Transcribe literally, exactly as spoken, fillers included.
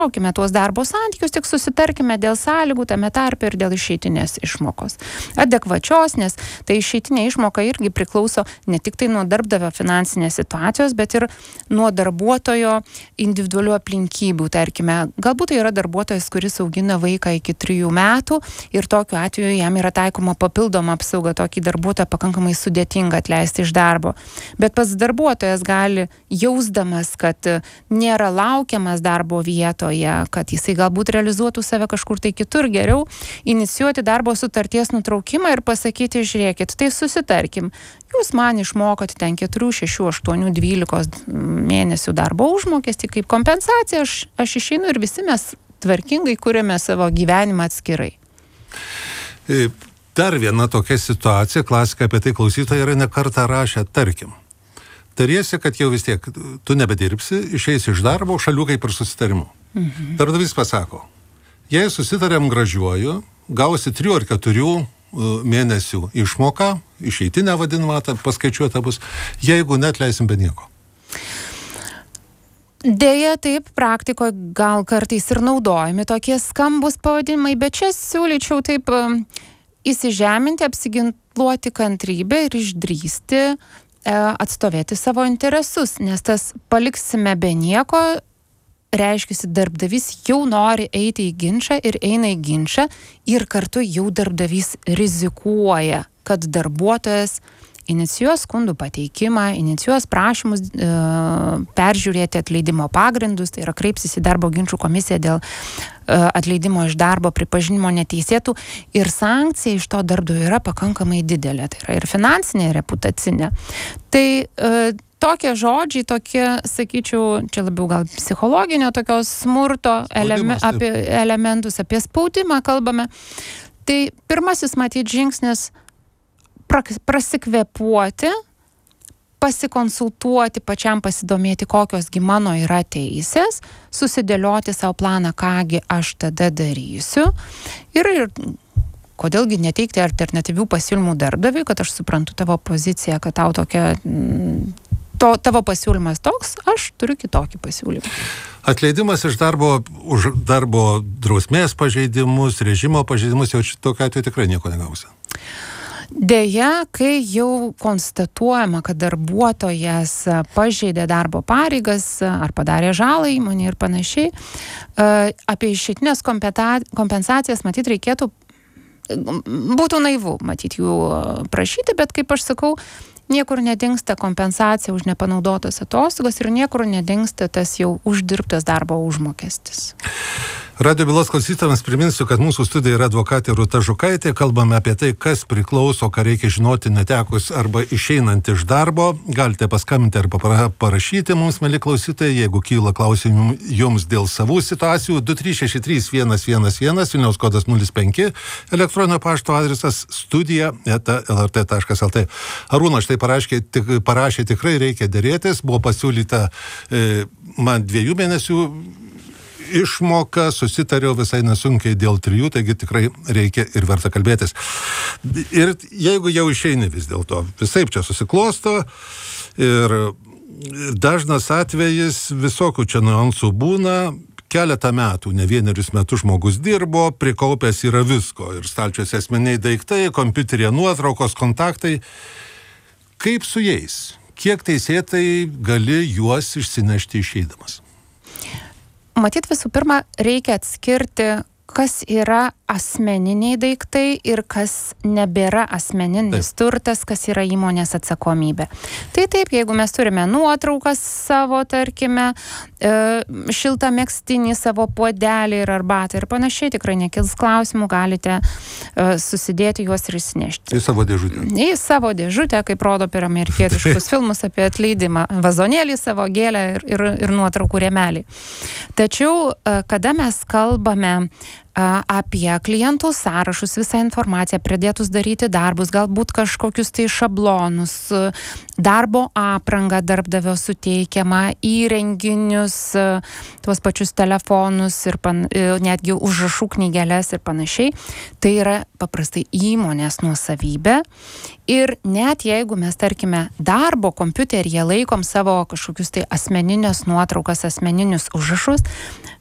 nutraukime tuos darbo santykius, tik susitarkime dėl sąlygų, tame tarpe ir dėl išeitinės išmokos. Adekvačios, nes tai išeitinė išmoka irgi priklauso ne tik tai nuo darbdavio finansinės situacijos, bet ir nuo darbuotojo individualių aplinkybių. Tarkime, galbūt tai yra darbuotojas, kuris augina vaiką iki trijų metų ir tokiu atveju jam yra taikoma papildoma apsauga, tokį darbuotoją pakankamai sudėtinga atleisti iš darbo. Bet pats darbuotojas gali, jausdamas, kad nėra laukiamas darbo vietoje, kad jisai galbūt realizuotų save kažkur tai kitur geriau, inicijuoti darbo sutarties nutraukimą ir pasakyti, žiūrėkit, tai susitarkim, jūs man išmokot ten keturių, šešių, aštuonių, dvylikos mėnesių darbo užmokestį kaip kompensacija, aš, aš išeinu ir visi mes tvarkingai kuriame savo gyvenimą atskirai. Dar viena tokia situacija, klasika apie tai klausytojai yra ne kartą rašę, tarkim. Tariesi, kad jau vis tiek tu nebedirbsi, išeisi iš darbo, šalių kaip ir susitarimu. Mhm. Darbdavys pasako, jei susitarėm gražiuoju, gausi trijų ar keturių mėnesių išmoką, išeitinę vadinamą, paskaičiuota bus, jeigu neatleisim be nieko. Deja, taip, praktikoje gal kartais ir naudojami tokie skambus pavadinimai, bet čia siūlyčiau taip įsižeminti, apsiginkluoti kantrybę ir išdrįsti atstovėti savo interesus, nes tas paliksime be nieko, reiškiasi, darbdavys jau nori eiti į ginčą ir eina į ginčą ir kartu jau darbdavys rizikuoja, kad darbuotojas inicijuos skundų pateikimą, inicijuos prašymus e, peržiūrėti atleidimo pagrindus, tai yra kreipsis į darbo ginčų komisiją dėl e, atleidimo iš darbo pripažinimo neteisėtų ir sankcija iš to darbdavio yra pakankamai didelė, tai yra ir finansinė, ir reputacinė. Tai e, tokie žodžiai, tokie, sakyčiau, čia labiau gal psichologinio tokios smurto eleme, apie elementus, apie spaudimą kalbame. Tai pirmasis matyt žingsnis prasikvėpuoti, pasikonsultuoti, pačiam pasidomėti, kokiosgi mano yra teisės, susidėlioti savo planą, kągi aš tada darysiu ir, ir kodėlgi neteikti alternatyvių pasiūlymų darbdaviui, kad aš suprantu tavo poziciją, kad tau tokia, to, tavo pasiūlymas toks, aš turiu kitokį pasiūlymą. Atleidimas iš darbo už darbo drausmės pažeidimus, režimo pažeidimus, jau šitokiu atveju tikrai nieko negausi. Deja, kai jau konstatuojama, kad darbuotojas pažeidė darbo pareigas ar padarė žalą įmonei ir panašiai, apie išeitinės kompensacijas matyt reikėtų, būtų naivu matyt jų prašyti, bet kaip aš sakau, niekur nedingsta kompensacija už nepanaudotas atostogas ir niekur nedingsta tas jau uždirbtas darbo užmokestis. Radio bylos klausytojams priminsiu, kad mūsų studija yra advokatė Rūta Žukaitė. Kalbame apie tai, kas priklauso, ką reikia žinoti netekus arba išeinant iš darbo. Galite paskambinti arba parašyti mums, mieli klausytojai, jeigu kyla klausimų jums dėl savų situacijų. du trys šeši trys vienas vienas vienas, Vilniaus kodas nulis penki, elektroninio pašto adresas studija eta el er tė taškas el tė. Arūnas štai parašė, tik, parašė tikrai reikia dėrėtis. Buvo pasiūlyta e, man dviejų mėnesių išmoka, susitariau visai nesunkiai dėl trijų, taigi tikrai reikia ir verta kalbėtis. Ir jeigu jau išeini vis dėlto, visaip čia susiklosto ir dažnas atvejis, visokių čia niuansų būna, keletą metų, ne vienerius metus žmogus dirbo, prikaupęs yra visko ir stalčiuose asmeniai daiktai, kompiuteryje nuotraukos, kontaktai. Kaip su jais? Kiek teisėtai gali juos išsinešti išeidamas? Matyt, visų pirma, reikia atskirti, kas yra asmeniniai daiktai ir kas nebėra asmeninis turtas, kas yra įmonės atsakomybė. Tai taip, jeigu mes turime nuotraukas savo, tarkime, e, šiltą megztinį, savo puodelį ir arbatą ir panašiai, tikrai nekils klausimų, galite e, susidėti juos ir įsinešti. Į savo dėžutę. Į savo dėžutę, kaip rodo per amerikietiškus filmus apie atleidimą. Vazonėlį, savo gėlę ir, ir, ir nuotraukų rėmelį. Tačiau, e, kada mes kalbame apie klientų sąrašus, visą informaciją, pradėtus daryti darbus, galbūt kažkokius tai šablonus, darbo aprangą darbdavio suteikiamą, įrenginius, tuos pačius telefonus ir pan, netgi užrašų knygelės ir panašiai. Tai yra paprastai įmonės nuosavybė. Ir net jeigu mes, tarkime, darbo kompiuteryje laikom savo kažkokius tai asmeninės nuotraukas, asmeninius užrašus,